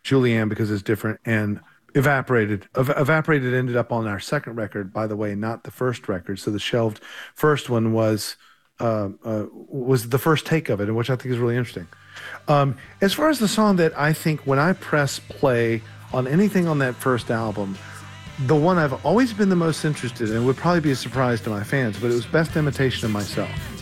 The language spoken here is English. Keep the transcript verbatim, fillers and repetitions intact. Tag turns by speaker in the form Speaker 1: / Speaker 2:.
Speaker 1: Julianne because it's different, and Evaporated. Ev- Evaporated ended up on our second record, by the way, not the first record. So the shelved first one was uh, uh, was the first take of it, which I think is really interesting. Um, as far as the song that I think when I press play on anything on that first album, the one I've always been the most interested in would probably be a surprise to my fans, but it was Best Imitation of Myself.